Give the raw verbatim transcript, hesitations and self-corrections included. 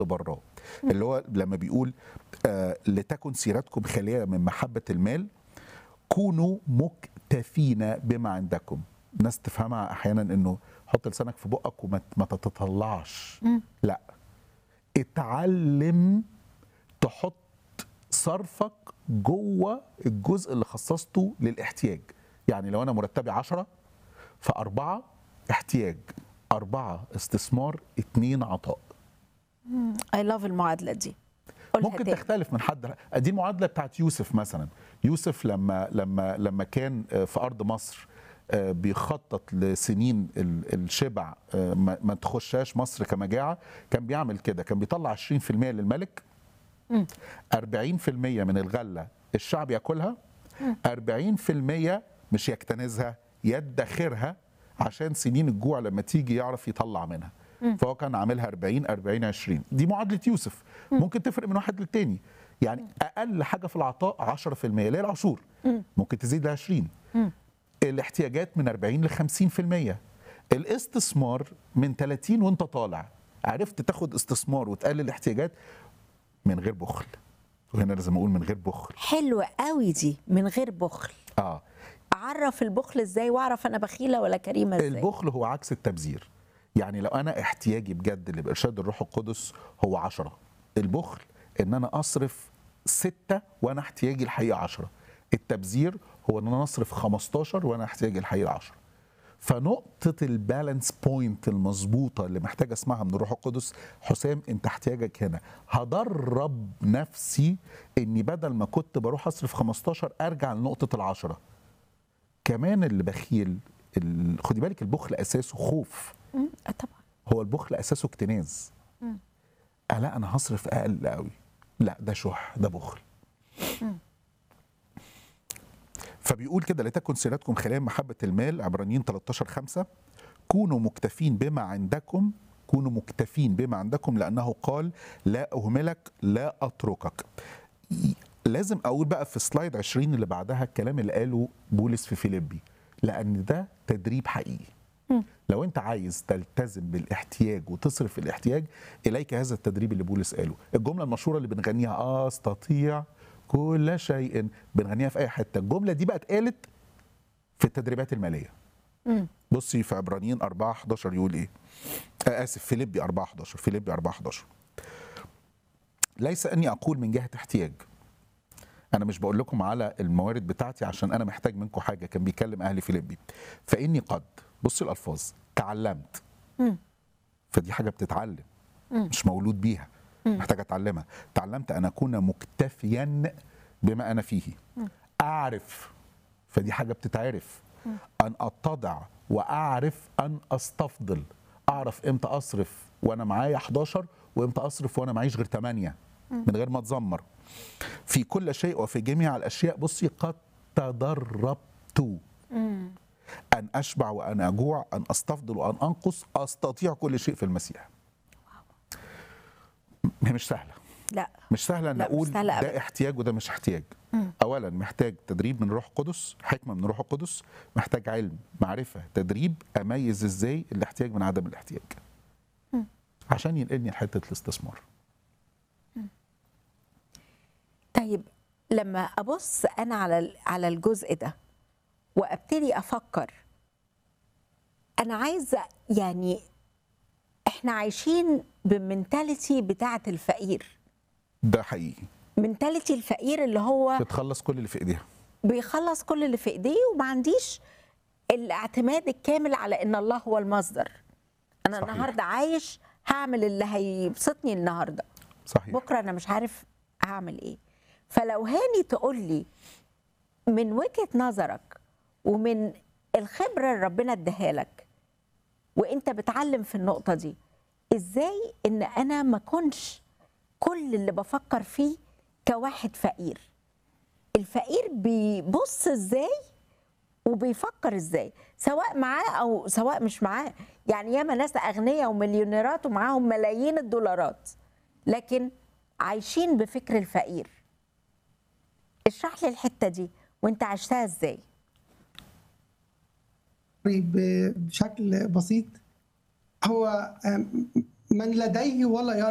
براه، اللي هو لما بيقول آه لتكن سيرتكم خالية من محبة المال، كونوا مكتفين بما عندكم. الناس تفهمها احيانا انه حط لسانك في بقك وما ما تتطلعش. مم. لا، اتعلم تحط صرفك جوه الجزء اللي خصصته للاحتياج. يعني لو انا مرتبي عشرة، فأربعة احتياج، أربعة استثمار، اتنين عطاء. اي لاف المعادله دي. قولها ممكن تاني. تختلف من حد. دي المعادله بتاعت يوسف مثلا. يوسف لما لما لما كان في ارض مصر بيخطط لسنين ال- الشبع، ما ما تخشاش مصر كمجاعه، كان بيعمل كده. كان بيطلع عشرين في المية للملك، مم. أربعين في المية من الغله الشعب ياكلها، أربعين في المية مش يكتنزها، يدخرها عشان سنين الجوع لما تيجي يعرف يطلع منها. فهو كان عاملها أربعين أربعين عشرين. دي معادله يوسف. ممكن تفرق من واحد للتاني. يعني اقل حاجه في العطاء عشرة في المية اللي هي العشور، ممكن تزيد ل عشرين. الاحتياجات من أربعين ل خمسين في المية. الاستثمار من ثلاثين وانت طالع. عرفت تاخد استثمار وتقلل الاحتياجات من غير بخل. وهنا لازم اقول من غير بخل. حلوه قوي دي، من غير بخل. اه اعرف البخل ازاي واعرف انا بخيله ولا كريمه ازاي؟ البخل هو عكس التبذير. يعني لو انا احتياجي بجد اللي بارشاد الروح القدس هو عشرة، البخل ان انا اصرف ستة وانا احتياجي الحقيقه عشرة. التبذير هو ان انا اصرف خمستاشر وانا احتياجي الحقيقه عشرة. فنقطه البالانس بوينت المظبوطه اللي محتاج اسمعها من الروح القدس، حسام انت احتياجك هنا. هدرب نفسي اني بدل ما كنت بروح اصرف خمستاشر ارجع لنقطه العشرة. كمان اللي بخيل، ال- خدي بالك البخل اساسه خوف. مم. آه طبعا. هو البخل اساسه اكتناز. آه لا انا هصرف اقل قوي، لا ده شح، ده بخل. فبيقول كده لتكن سيرتكم خالية من محبة المال، عبرانيين تلتاشر خمسة. كونوا مكتفين بما عندكم، كونوا مكتفين بما عندكم لأنه قال لا أهملك لا أتركك. لازم أقول بقى في سلايد عشرين اللي بعدها الكلام اللي قاله بولس في فيليبي، لأن ده تدريب حقيقي. لو انت عايز تلتزم بالاحتياج وتصرف الاحتياج، اليك هذا التدريب اللي بولس قاله. الجمله المشهوره اللي بنغنيها استطيع كل شيء، بنغنيها في اي حته. الجمله دي بقى اتقالت في التدريبات الماليه. مم. بصي في عبرانيين أربعة حداشر يقول ايه؟ آه اسف، فيليبي أربعة حداشر. فيليبي أربعة حداشر. ليس اني اقول من جهه احتياج. انا مش بقول لكم على الموارد بتاعتي عشان انا محتاج منكم حاجه. كان بيكلم اهل فيليبي. فاني قد، بصي الالفاظ، تعلمت. مم. فدي حاجه بتتعلم، مم. مش مولود بيها، محتاج اتعلمها. تعلمت ان اكون مكتفيا بما انا فيه. اعرف، فدي حاجه بتتعرف. ان اتضع واعرف ان استفضل. اعرف امتى اصرف وانا معايا حداشر، وامتى اصرف وانا معيش غير تمانية من غير ما اتذمر. في كل شيء وفي جميع الاشياء، بصي قد تدربت ان اشبع وان اجوع، ان استفضل وان انقص، استطيع كل شيء في المسيح. هي مش سهله. لا مش سهله ان لا، مش اقول سهلة أبداً. ده احتياج وده مش احتياج. اولا محتاج تدريب من الروح القدس، حكمه من الروح القدس. محتاج علم، معرفه، تدريب اميز ازاي الاحتياج من عدم الاحتياج، عشان ينقلني لحته الاستثمار. طيب لما ابص انا على ال- على الجزء ده وابتدي افكر، انا عايزه يعني احنا عايشين بمنتاليتي بتاعه الفقير، ده حقيقي. منتاليتي الفقير اللي هو بتخلص كل اللي في ايديها. بيخلص كل اللي في ايديه وما عنديش الاعتماد الكامل على ان الله هو المصدر. انا صحيح. النهارده عايش هعمل اللي هيبسطني النهارده، صحيح. بكره انا مش عارف هعمل ايه. فلو هاني تقول لي من وجهة نظرك ومن الخبرة اللي ربنا اداها لك وانت بتعلم في النقطة دي، ازاي ان انا ما كنش كل اللي بفكر فيه كواحد فقير. الفقير بيبص ازاي وبيفكر ازاي، سواء معاه او سواء مش معاه. يعني ياما ناس اغنياء ومليونيرات ومعاهم ملايين الدولارات، لكن عايشين بفكر الفقير. اشرح لي الحتة دي وانت عشتها ازاي؟ ب- بشكل بسيط. هو آم، من لديه ولا يرى